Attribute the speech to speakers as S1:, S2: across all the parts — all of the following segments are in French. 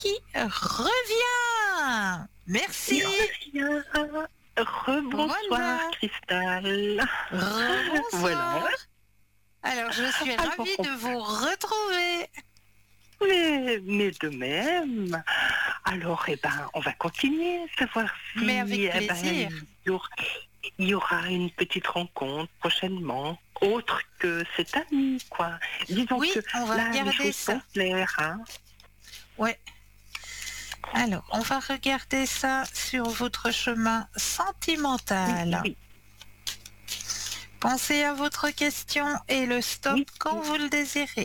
S1: qui revient. Merci.
S2: Il revient. Rebonsoir,
S1: Voilà.
S2: Cristal.
S1: Rebonsoir.
S2: Voilà.
S1: Alors, je suis ravie de vous retrouver.
S2: Mais de même. Alors, on va continuer, savoir si
S1: Mais avec plaisir.
S2: Il y aura une petite rencontre prochainement, autre que cette amie, quoi. Disons
S1: Oui,
S2: que
S1: on va
S2: là, les
S1: regarder
S2: choses
S1: ça.
S2: sont claires, hein.
S1: Ouais. Alors, on va regarder ça sur votre chemin sentimental.
S2: Oui,
S1: Pensez à votre question et le stop
S2: oui,
S1: quand
S2: oui.
S1: vous le désirez.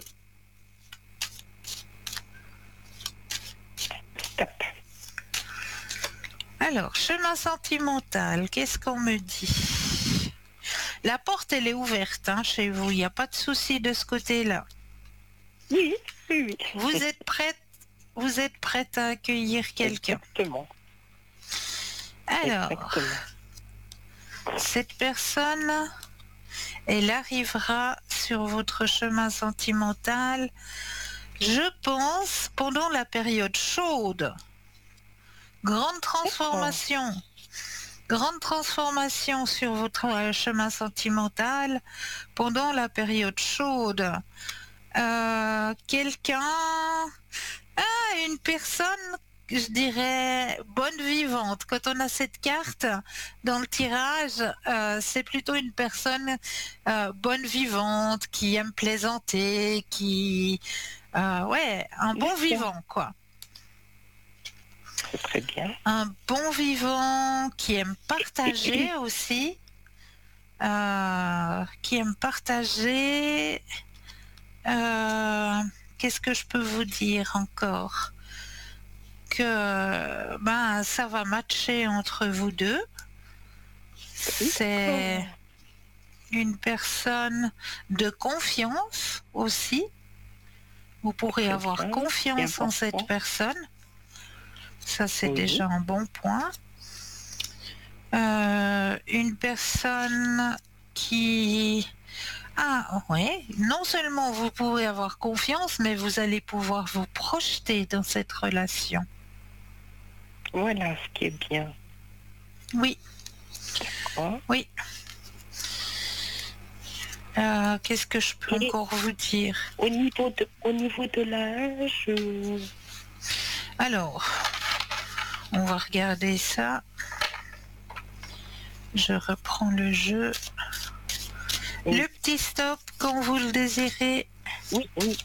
S2: Stop.
S1: Alors, chemin sentimental, qu'est-ce qu'on me dit? La porte, elle est ouverte hein, chez vous, il n'y a pas de souci de ce côté-là.
S2: Oui, oui, oui.
S1: Vous êtes prête à accueillir quelqu'un.
S2: Exactement.
S1: Alors,
S2: Exactement.
S1: cette personne, elle arrivera sur votre chemin sentimental, je pense, pendant la période chaude. Grande transformation sur votre chemin sentimental pendant la période chaude. Une personne, je dirais, bonne vivante. Quand on a cette carte dans le tirage, c'est plutôt une personne bonne vivante, qui aime plaisanter, un bon vivant, quoi.
S2: C'est très bien.
S1: Un bon vivant qui aime partager aussi. Qu'est-ce que je peux vous dire encore? Que ça va matcher entre vous deux. C'est une personne de confiance aussi. Vous pourrez avoir confiance en cette personne. Ça, c'est déjà un bon point. Une personne qui... non seulement vous pouvez avoir confiance, mais vous allez pouvoir vous projeter dans cette relation.
S2: Voilà ce qui est bien.
S1: Oui.
S2: D'accord.
S1: Oui. Qu'est-ce que je peux encore vous dire?
S2: Au niveau de l'âge...
S1: Alors, on va regarder ça. Je reprends le jeu. Oui. Le petit stop quand vous le désirez.
S2: Oui, oui.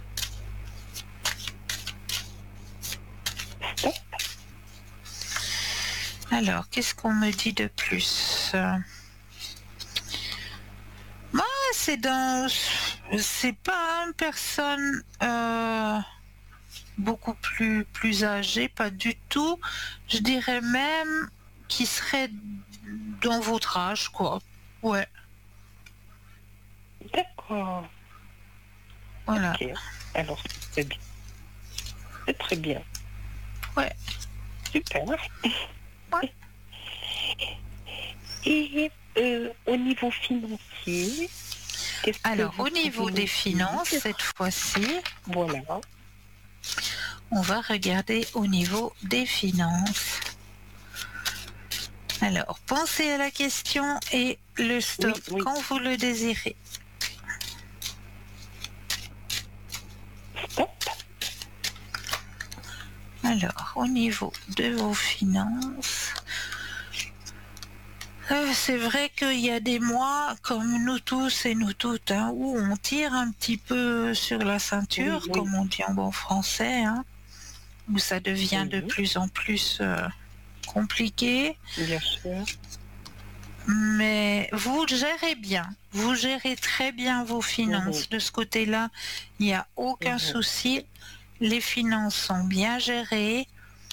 S2: Stop.
S1: Alors, qu'est-ce qu'on me dit de plus? C'est pas une personne beaucoup plus âgée, pas du tout. Je dirais même qui serait dans votre âge, quoi. Ouais.
S2: D'accord.
S1: Voilà.
S2: Ok. Alors, c'est bien. C'est très bien.
S1: Ouais.
S2: Super.
S1: Ouais.
S2: Et au niveau financier,
S1: alors au niveau des finances, cette fois-ci,
S2: voilà,
S1: on va regarder au niveau des finances. Alors, pensez à la question et le stop quand vous le désirez.
S2: Stop.
S1: Alors, au niveau de vos finances, c'est vrai qu'il y a des mois, comme nous tous et nous toutes, hein, où on tire un petit peu sur la ceinture, comme on dit en bon français, hein, où ça devient de plus en plus compliqué.
S2: Bien sûr.
S1: Mais vous gérez bien, vous gérez très bien vos finances. De ce côté-là, il n'y a aucun souci. Les finances sont bien gérées.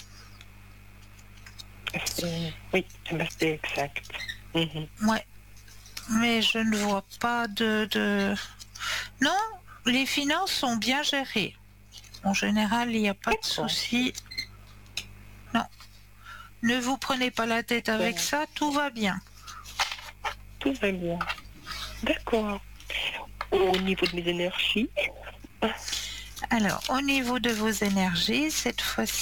S2: Oui, c'est exact.
S1: Ouais, mais je ne vois pas de... Non, les finances sont bien gérées. En général, il n'y a pas de souci. Non, ne vous prenez pas la tête avec ça, tout va bien.
S2: Tout va bien. D'accord. Au niveau de mes énergies,
S1: Alors, au niveau de vos énergies, cette fois-ci,